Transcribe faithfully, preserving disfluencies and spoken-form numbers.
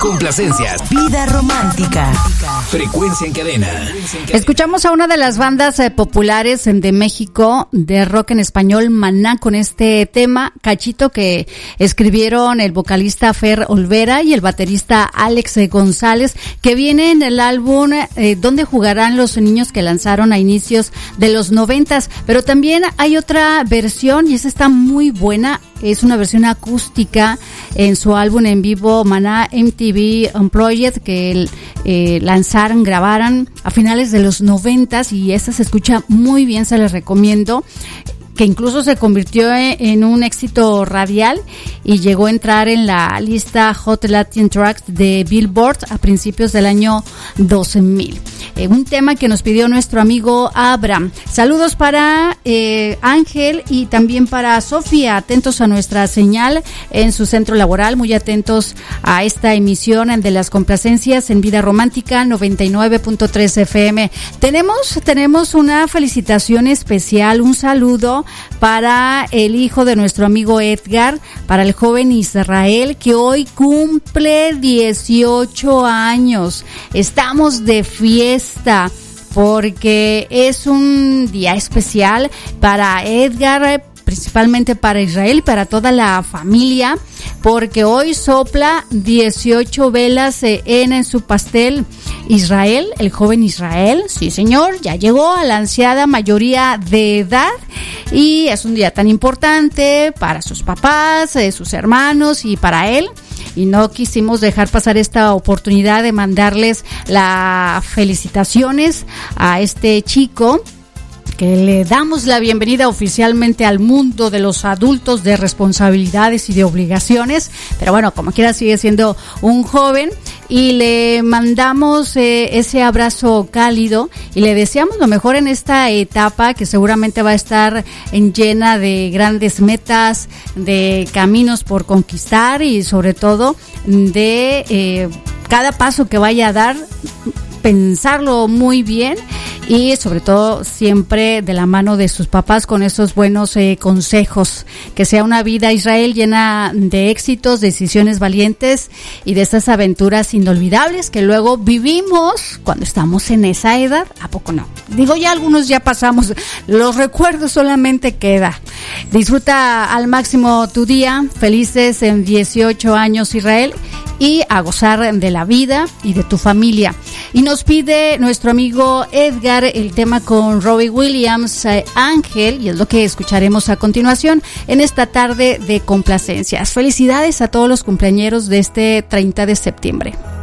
Complacencias. Vida romántica. Frecuencia en cadena. Escuchamos a una de las bandas eh, populares de México de rock en español, Maná, con este tema, Cachito, que escribieron el vocalista Fer Olvera y el baterista Alex González, que viene en el álbum eh, Donde jugarán los niños, que lanzaron a inicios de los noventas. Pero también hay otra versión y esa está muy buena. Es una versión acústica en su álbum en vivo Maná M T V Unplugged, que eh, lanzaron, grabaron a finales de los noventas, y esta se escucha muy bien, se les recomiendo, que incluso se convirtió en un éxito radial y llegó a entrar en la lista Hot Latin Tracks de Billboard a principios del año dos mil. Eh, un tema que nos pidió nuestro amigo Abraham. Saludos para eh, Ángel y también para Sofía, atentos a nuestra señal en su centro laboral, muy atentos a esta emisión de las complacencias en Vida Romántica noventa y nueve punto tres F M. Tenemos, tenemos una felicitación especial, un saludo para el hijo de nuestro amigo Edgar, para el joven Israel, que hoy cumple dieciocho años. Estamos de fiesta porque es un día especial para Edgar, principalmente para Israel y para toda la familia, porque hoy sopla dieciocho velas en su pastel. Israel, el joven Israel, sí señor, ya llegó a la ansiada mayoría de edad y es un día tan importante para sus papás, eh, sus hermanos y para él. Y no quisimos dejar pasar esta oportunidad de mandarles las felicitaciones a este chico, que le damos la bienvenida oficialmente al mundo de los adultos, de responsabilidades y de obligaciones, pero bueno, como quiera sigue siendo un joven, y le mandamos eh, ese abrazo cálido y le deseamos lo mejor en esta etapa, que seguramente va a estar en llena de grandes metas, de caminos por conquistar y sobre todo de eh, cada paso que vaya a dar, pensarlo muy bien y sobre todo siempre de la mano de sus papás con esos buenos eh, consejos. Que sea una vida, Israel, llena de éxitos, decisiones valientes y de esas aventuras inolvidables que luego vivimos cuando estamos en esa edad. ¿A poco no? Digo, ya algunos ya pasamos, los recuerdos solamente queda. Disfruta al máximo tu día, felices en dieciocho años, Israel, y a gozar de la vida y de tu familia. Y nos pide nuestro amigo Edgar el tema con Robbie Williams, eh, Ángel, y es lo que escucharemos a continuación en esta tarde de complacencias. Felicidades a todos los cumpleañeros de este treinta de septiembre.